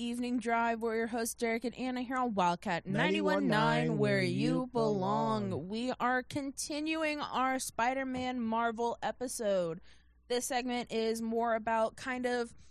Evening Drive. We're your hosts, Derek and Anna, here on Wildcat 91.9, where you belong. We are continuing our Spider-Man Marvel episode. This segment is more about kind of